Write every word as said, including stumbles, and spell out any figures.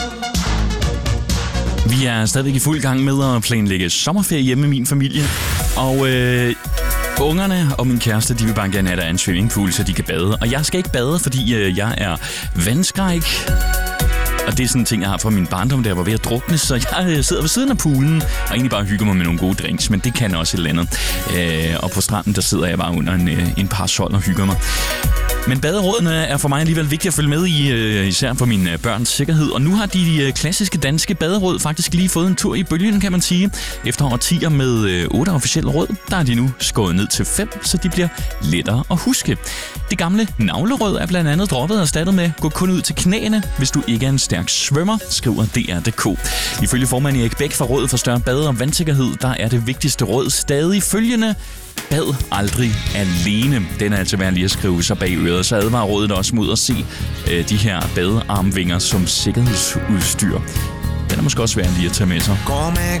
Vi er stadigvæk i fuld gang med at planlægge sommerferie hjemme med min familie. Og øh, ungerne og min kæreste, de vil bare gerne have, der er en swimmingpool, så de kan bade. Og jeg skal ikke bade, fordi øh, jeg er vandskræk. Og det er sådan en ting, jeg har fra min barndom, da jeg var ved at drukne. Så jeg sidder ved siden af poolen og egentlig bare hygger mig med nogle gode drinks. Men det kan også et eller andet. Øh, og på stranden, der sidder jeg bare under en, en parasol og hygger mig. Men baderådene er for mig alligevel vigtigt at følge med i, især for mine børns sikkerhed. Og nu har de klassiske danske baderåd faktisk lige fået en tur i bølgen, kan man sige. Efter årtier med otte officielle råd, der er de nu skåret ned til fem, så de bliver lettere at huske. Det gamle navleråd er blandt andet droppet og erstattet med gå kun ud til knæene, hvis du ikke er en stærk svømmer, skriver D R punktum d k. Ifølge formand Erik Bæk fra Rådet for Større Bade- og Vandsikkerhed, der er det vigtigste råd stadig følgende: bad aldrig alene. Den er altså værd lige at skrive sig bag øret. Så advarer rådet også mod at se øh, de her badearmvinger som sikkerhedsudstyr. Den er måske også værd lige at tage med sig. Går med